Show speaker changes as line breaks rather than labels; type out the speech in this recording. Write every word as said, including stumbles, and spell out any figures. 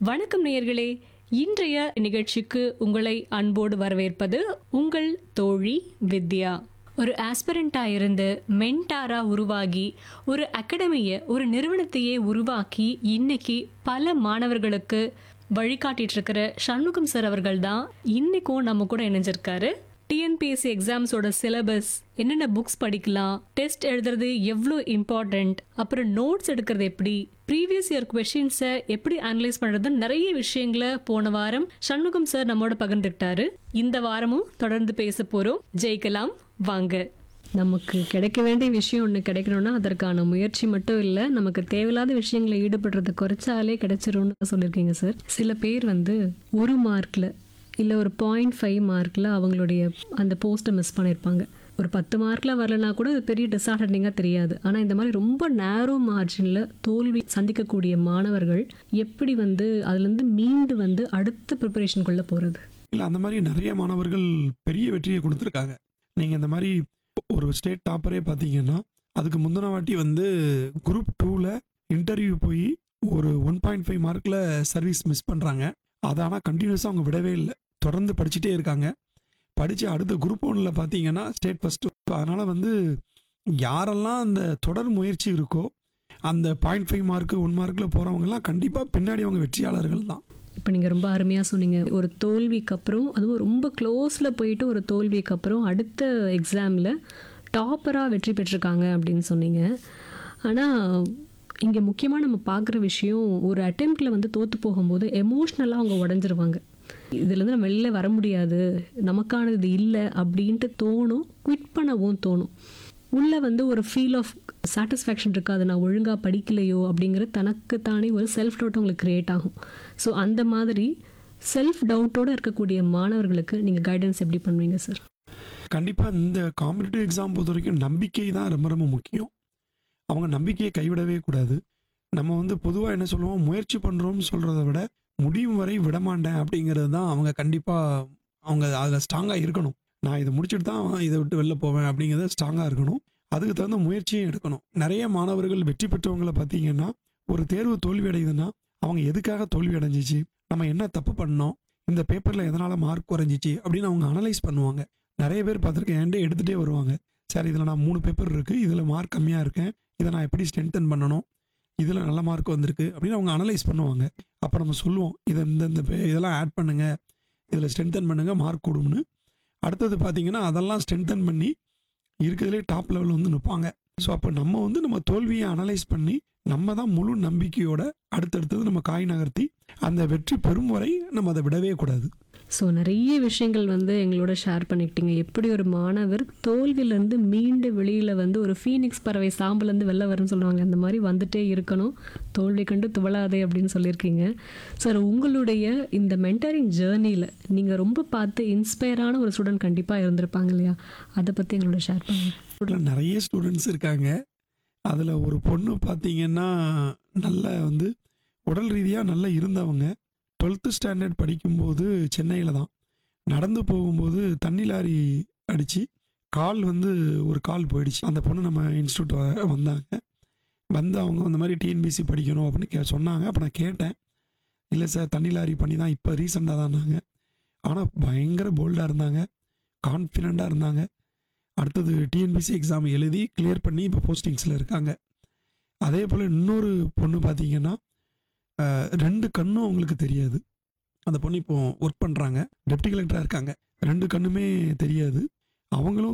வணக்கம் நேயர்களே, இன்றைய நிகழ்ச்சிக்கு உங்களை அன்போடு வரவேற்பது உங்கள் தோழி வித்யா. ஒரு ஆஸ்பிரண்டா இருந்து மென்டாரா உருவாகி ஒரு அகாடமியை ஒரு நிறுவனத்தையே உருவாக்கி இன்னைக்கு பல மாணவர்களுக்கு வழிகாட்டிட்டு இருக்கிற சண்முகம் சார் அவர்கள் தான் இன்னைக்கும் நம்ம கூட இணைஞ்சிருக்காரு. டிஎன்பிஎஸ்சி எக்ஸாம்ஸோட சிலபஸ், என்னென்ன புக்ஸ் படிக்கலாம், டெஸ்ட் எழுதுறது எவ்வளோ இம்பார்ட்டன்ட், அப்புறம் நோட்ஸ் எடுக்கிறது எப்படி, ப்ரீவியஸ் இயர் கொஸ்டின்ஸை எப்படி அனலைஸ் பண்ணுறதுன்னு நிறைய விஷயங்களை போன வாரம் சண்முகம் சார் நம்மோட பகிர்ந்துக்கிட்டாரு. இந்த வாரமும் தொடர்ந்து பேச போகிறோம். ஜெயிக்கலாம் வாங்க. நமக்கு கிடைக்க வேண்டிய விஷயம் ஒன்று கிடைக்கணும்னா அதற்கான முயற்சி மட்டும் இல்லை, நமக்கு தேவையில்லாத விஷயங்களை ஈடுபடுறதை குறைச்சாலே கிடைச்சிரும்னு சொல்லியிருக்கீங்க சார். சில பேர் வந்து ஒரு மார்க்கில் இல்லை ஒரு பாயிண்ட் ஃபைவ் மார்க்கில் அவங்களுடைய அந்த போஸ்ட்டை மிஸ் பண்ணியிருப்பாங்க. ஒரு பத்து மார்க்கில் வரலனா கூட அது பெரிய டிஸ்அட்வான்டேஜாக தெரியாது. ஆனால் இந்த மாதிரி ரொம்ப நேரோ மார்ஜினில் தோல்வி சந்திக்கக்கூடிய மாணவர்கள் எப்படி வந்து அதுலேருந்து மீண்டு வந்து அடுத்த ப்ரிப்பரேஷனுக்குள்ளே போகிறது?
இல்லை, அந்த மாதிரி நிறைய மாணவர்கள் பெரிய வெற்றியை கொடுத்துருக்காங்க. நீங்கள் இந்த மாதிரி ஒரு ஸ்டேட் டாப்பரே பார்த்தீங்கன்னா அதுக்கு முந்தின வாட்டி வந்து குரூப் டூவில் இன்டர்வியூ போய் ஒரு ஒன் பாயிண்ட் ஃபைவ் மார்க்கில் சர்வீஸ் மிஸ் பண்ணுறாங்க. அதை ஆனால் கண்டினியூஸாக அவங்க விடவே இல்லை, தொடர்ந்து படிச்சுட்டே இருக்காங்க. படித்து அடுத்த குரூப் ஒன்றில் பார்த்தீங்கன்னா ஸ்டேட் ஃபஸ்ட்டு. அதனால் வந்து யாரெல்லாம் அந்த தொடர் முயற்சி இருக்கோ அந்த பாயிண்ட் ஃபைவ் மார்க்கு ஒன் மார்க்கில் போகிறவங்கலாம் கண்டிப்பாக பின்னாடி அவங்க வெற்றியாளர்கள் தான்.
இப்போ நீங்கள் ரொம்ப அருமையாக சொன்னீங்க. ஒரு தோல்விக்கு அப்புறம், அதுவும் ரொம்ப க்ளோஸில் போயிட்டு ஒரு தோல்விக்கு அப்புறம் அடுத்த எக்ஸாமில் டாப்பராக வெற்றி பெற்றிருக்காங்க அப்படின்னு சொன்னீங்க. ஆனால் இங்கே முக்கியமாக நம்ம பார்க்குற விஷயம், ஒரு அட்டெம்ப்டில் வந்து தோற்று போகும்போது எமோஷ்னலாக அவங்க உடஞ்சிருவாங்க. இதுலேருந்து நம்ம வெளில வர முடியாது, நமக்கானது இது இல்லை அப்படின்ட்டு தோணும். குவிட் பண்ணவும் தோணும். உள்ளே வந்து ஒரு ஃபீல் ஆஃப் சாட்டிஸ்ஃபேக்ஷன் இருக்காது, நான் ஒழுங்காக படிக்கலையோ அப்படிங்கிற தனக்கு தானே ஒரு செல்ஃப் டவுட் உங்களுக்கு க்ரியேட் ஆகும். ஸோ அந்த மாதிரி செல்ஃப் டவுட்டோடு இருக்கக்கூடிய மாணவர்களுக்கு நீங்கள் கைடன்ஸ் எப்படி பண்ணுவீங்க சார்?
கண்டிப்பாக இந்த காம்படிட்டிவ் எக்ஸாம் பொறுத்த வரைக்கும் நம்பிக்கை தான் ரொம்ப ரொம்ப முக்கியம். அவங்க நம்பிக்கையை கைவிடவே கூடாது. நம்ம வந்து பொதுவாக என்ன சொல்லுவோம், முயற்சி பண்ணுறோம்னு சொல்கிறத விட முடியும் வரை விடமாட்டேன் அப்படிங்கிறது தான். அவங்க கண்டிப்பாக அவங்க அதில் ஸ்ட்ராங்காக இருக்கணும். நான் இதை முடிச்சுட்டு தான் இதை விட்டு வெளில போவேன் அப்படிங்கிறத ஸ்ட்ராங்காக இருக்கணும். அதுக்கு தகுந்த முயற்சியும் எடுக்கணும். நிறைய மாணவர்கள் வெற்றி பெற்றவங்களை பார்த்தீங்கன்னா ஒரு தேர்வு தோல்வி அடையுதுன்னா அவங்க எதுக்காக தோல்வி அடைஞ்சிச்சு, நம்ம என்ன தப்பு பண்ணோம், இந்த பேப்பரில் எதனால் மார்க் குறைஞ்சிச்சு அப்படின்னு அவங்க அனலைஸ் பண்ணுவாங்க. நிறைய பேர் பார்த்துருக்கேன், என்கிட்ட எடுத்துகிட்டே வருவாங்க, சார் இதில் நான் மூணு பேப்பர் இருக்குது, இதில் மார்க் கம்மியாக இருக்கேன், இதை நான் எப்படி ஸ்ட்ரென்தன் பண்ணணும், இதில் நல்ல மார்க் வந்திருக்கு அப்படின்னு அவங்க அனலைஸ் பண்ணுவாங்க. அப்போ நம்ம சொல்லுவோம், இதை இந்த இந்த இதெல்லாம் ஆட் பண்ணுங்கள், இதில் ஸ்ட்ரென்தன் பண்ணுங்கள், மார்க் கொடும்னு. அடுத்தது பார்த்தீங்கன்னா அதெல்லாம் ஸ்ட்ரென்தன் பண்ணி இருக்கிறதுலே டாப் லெவலில் வந்து நிற்பாங்க. ஸோ அப்போ நம்ம வந்து நம்ம தோல்வியை அனலைஸ் பண்ணி நம்ம தான் முழு நம்பிக்கையோட அடுத்தடுத்தது நம்ம காய் நகர்த்தி அந்த வெற்றி பெறும் வரை நம்ம அதை விடவே கூடாது.
ஸோ நிறைய விஷயங்கள் வந்து எங்களோட ஷேர் பண்ணிக்கிட்டீங்க. எப்படி ஒரு மாணவர் தோல்வியிலேருந்து மீண்டு வெளியில் வந்து ஒரு ஃபீனிக்ஸ் பறவை சாம்பலேருந்து வெளில வரும்னு சொல்லுவாங்க, அந்த மாதிரி வந்துட்டே இருக்கணும், தோல்வி கண்டு துவளாதே அப்படின்னு சொல்லியிருக்கீங்க. சார், உங்களுடைய இந்த மென்டரிங் ஜேர்னியில் நீங்கள் ரொம்ப பார்த்து இன்ஸ்பயரான ஒரு ஸ்டூடெண்ட் கண்டிப்பாக இருந்திருப்பாங்க இல்லையா? அதை பற்றி எங்களோட ஷேர் பண்ணுங்கள்.
நிறைய ஸ்டூடெண்ட்ஸ் இருக்காங்க. அதில் ஒரு பொண்ணு பார்த்தீங்கன்னா நல்ல வந்து உடல் ரீதியாக நல்லா இருந்தவங்க. டுவெல்த்து ஸ்டாண்டர்ட் படிக்கும்போது சென்னையில் தான் நடந்து போகும்போது தண்ணி லாரி அடித்து கால் வந்து ஒரு கால் போயிடுச்சு. அந்த பொண்ணு நம்ம இன்ஸ்டியூட் வந்தாங்க. வந்து அவங்க அந்த மாதிரி டிஎன்பிசி படிக்கணும் அப்படின்னு கே சொன்னாங்க. அப்போ நான் கேட்டேன், இல்லை சார் தண்ணி லாரி பண்ணி தான் இப்போ ரீசெண்டாக தான்னாங்க. ஆனால் பயங்கர போல்டாக இருந்தாங்க, கான்ஃபிடெண்ட்டாக இருந்தாங்க. அடுத்தது டிஎன்பிசி எக்ஸாம் எழுதி கிளியர் பண்ணி இப்போ போஸ்டிங்ஸில் இருக்காங்க. அதே போல் இன்னொரு பொண்ணு பார்த்தீங்கன்னா ரெண்டு கண்ணும் அவங்களுக்கு தெரியாது. அந்த பொண்ணு இப்போ ஒர்க் பண்ணுறாங்க, டெப்டி கலெக்டராக இருக்காங்க. ரெண்டு கண்ணுமே தெரியாது. அவங்களும்